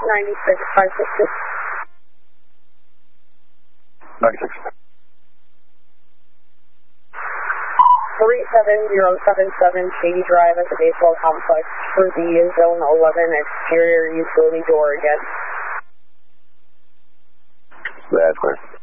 96566. 96. 37077 Shady Drive at the baseball complex for the Zone 11 exterior utility door again. That's clear.